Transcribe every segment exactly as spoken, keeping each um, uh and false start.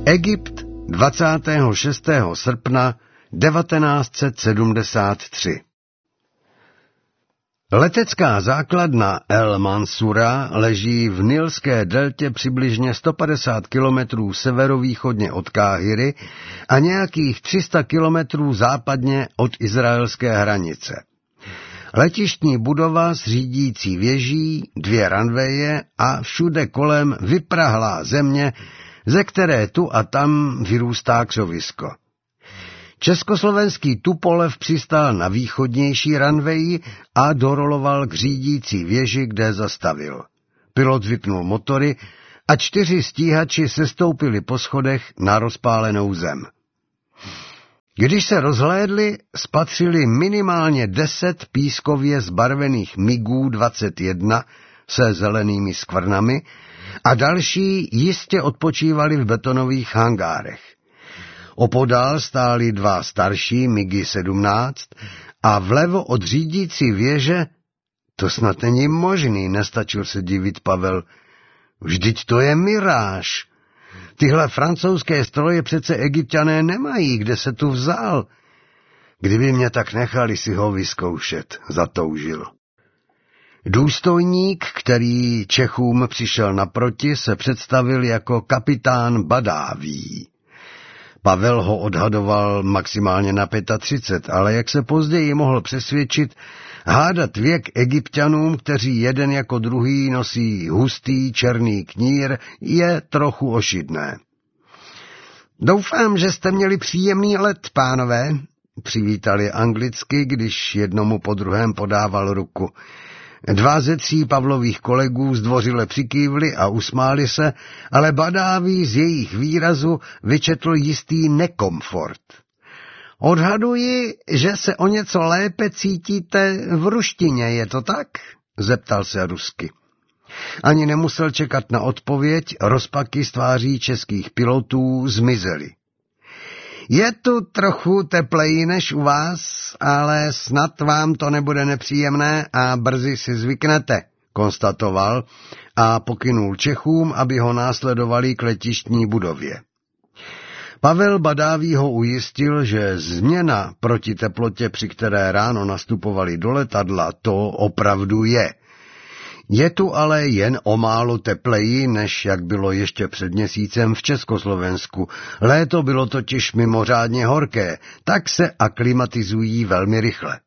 Egypt dvacátého šestého srpna devatenáct set sedmdesát tři. Letecká základna El Mansura leží v Nilské deltě přibližně sto padesát kilometrů severovýchodně od Káhiry a nějakých tři sta kilometrů západně od izraelské hranice. Letištní budova s řídící věží, dvě ranveje a všude kolem vyprahlá země, ze které tu a tam vyrůstá křovisko. Československý Tupolev přistál na východnější ranveji a doroloval k řídící věži, kde zastavil. Pilot vypnul motory a čtyři stíhači sestoupili po schodech na rozpálenou zem. Když se rozhlédli, spatřili minimálně deset pískově zbarvených migů dvacet jedna se zelenými skvrnami a další jistě odpočívali v betonových hangárech. Opodál stály dva starší migy sedmnáct a vlevo od řídící věže, to snad není možný, nestačil se divit Pavel. Vždyť to je miráž. Tyhle francouzské stroje přece Egypťané nemají, kde se tu vzal. Kdyby mě tak nechali si ho vyzkoušet, zatoužil. Důstojník, který Čechům přišel naproti, se představil jako kapitán Badáví. Pavel ho odhadoval maximálně na třicet pět, ale jak se později mohl přesvědčit, hádat věk Egypťanům, kteří jeden jako druhý nosí hustý černý knír, je trochu ošidné. Doufám, že jste měli příjemný let, pánové, přivítali anglicky, když jednomu po druhém podával ruku. Dva ze tří Pavlových kolegů zdvořile přikývli a usmáli se, ale Badáví z jejich výrazu vyčetl jistý nekomfort. Odhaduji, že se o něco lépe cítíte v ruštině, je to tak? Zeptal se rusky. Ani nemusel čekat na odpověď, rozpaky z tváří českých pilotů zmizely. Je tu trochu tepleji než u vás, ale snad vám to nebude nepříjemné a brzy si zvyknete, konstatoval a pokynul Čechům, aby ho následovali k letištní budově. Pavel Badáví ho ujistil, že změna proti teplotě, při které ráno nastupovali do letadla, to opravdu je. Je tu ale jen o málo tepleji, než jak bylo ještě před měsícem v Československu. Léto bylo totiž mimořádně horké, tak se aklimatizují velmi rychle.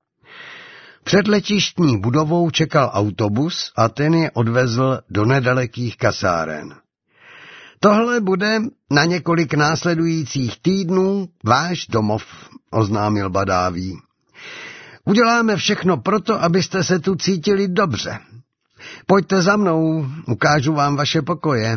Před letištní budovou čekal autobus a ten je odvezl do nedalekých kasáren. Tohle bude na několik následujících týdnů váš domov, oznámil Badáví. Uděláme všechno proto, abyste se tu cítili dobře. Pojďte za mnou, ukážu vám vaše pokoje.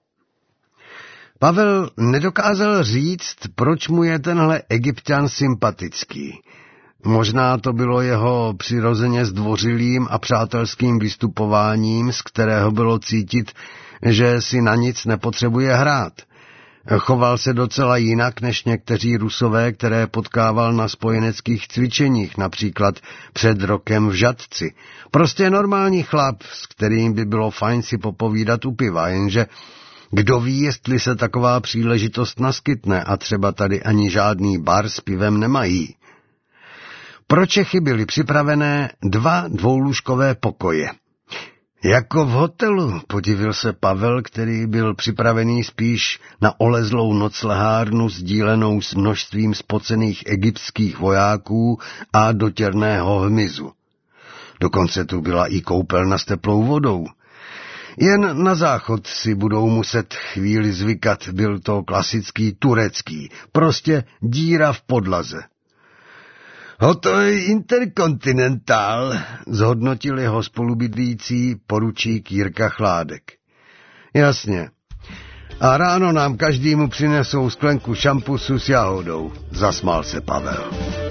Pavel nedokázal říct, proč mu je tenhle Egypťan sympatický. Možná to bylo jeho přirozeně zdvořilým a přátelským vystupováním, z kterého bylo cítit, že si na nic nepotřebuje hrát. Choval se docela jinak než někteří Rusové, které potkával na spojeneckých cvičeních, například před rokem v Žatci. Prostě normální chlap, s kterým by bylo fajn si popovídat u piva, jenže kdo ví, jestli se taková příležitost naskytne a třeba tady ani žádný bar s pivem nemají. Pro Čechy byly připravené dva dvoulůžkové pokoje. Jako v hotelu, podivil se Pavel, který byl připravený spíš na olezlou noclehárnu sdílenou s množstvím spocených egyptských vojáků a dotěrného hmyzu. Dokonce tu byla i koupelna s teplou vodou. Jen na záchod si budou muset chvíli zvykat, byl to klasický turecký, prostě díra v podlaze. Hotový interkontinentál, zhodnotil jeho spolubydlící poručík Jirka Chládek. Jasně. A ráno nám každému přinesou sklenku šampusu s jahodou, zasmál se Pavel.